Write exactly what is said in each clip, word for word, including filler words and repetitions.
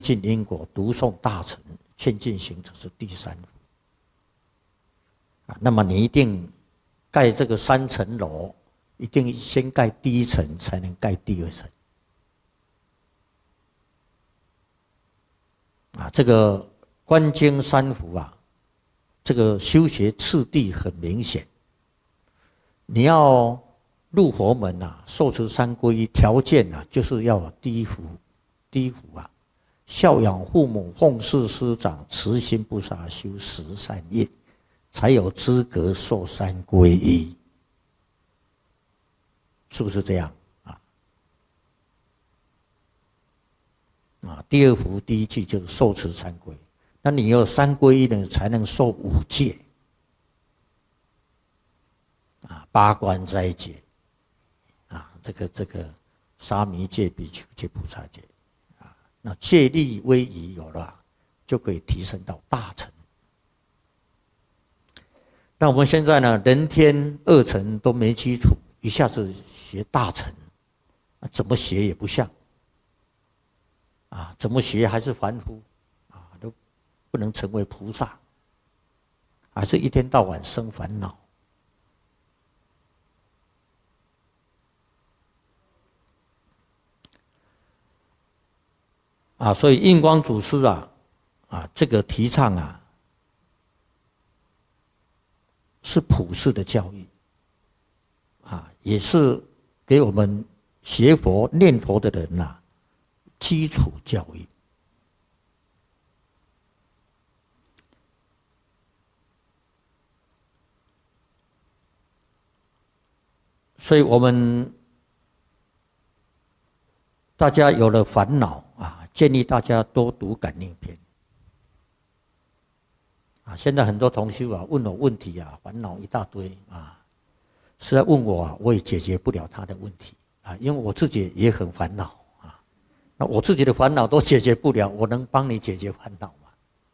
尽因果，读诵大乘，劝进行者是第三福。啊，那么你一定盖这个三层楼，一定先盖第一层，才能盖第二层。啊，这个观经三福啊，这个修学次第很明显。你要入佛门啊，受持三皈依条件啊，就是要有第一福，第一福啊，孝养父母，奉事师长，慈心不杀，修十善业，才有资格受三皈依，是不是这样啊？啊，第二福第一句就是受持三皈，那你有三皈依呢，才能受五戒。啊，八关斋戒，啊，这个这个沙弥戒、比丘戒、菩萨戒，啊，那戒律威仪有了，就可以提升到大乘。那我们现在呢，人天二乘都没基础，一下子学大乘，啊，怎么学也不像，啊，怎么学还是凡夫，啊，都不能成为菩萨，还是一天到晚生烦恼。啊，所以印光祖师啊，啊，这个提倡啊，是普世的教育，啊，也是给我们学佛念佛的人呐、啊，基础教育。所以我们大家有了烦恼啊。建议大家多读感应篇啊！现在很多同修啊问我问题啊，烦恼一大堆啊，是在问我啊，我也解决不了他的问题啊，因为我自己也很烦恼啊。那我自己的烦恼都解决不了，我能帮你解决烦恼吗？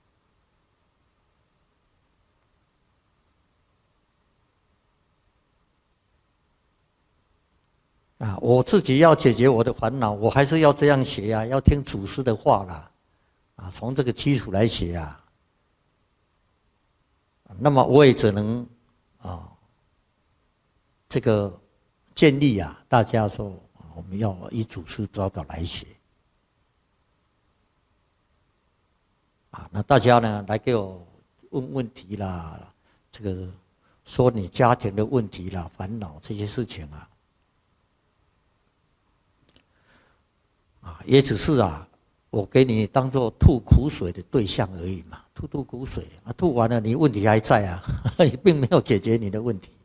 啊，我自己要解决我的烦恼，我还是要这样学啊，要听祖师的话啦，啊，从这个基础来学啊。那么我也只能啊，这个建议啊，大家说我们要以祖师教导来学。啊，那大家呢来给我问问题啦，这个说你家庭的问题啦、烦恼这些事情啊。啊，也只是啊，我给你当做吐苦水的对象而已嘛，吐吐苦水啊，吐完了你问题还在啊，也并没有解决你的问题。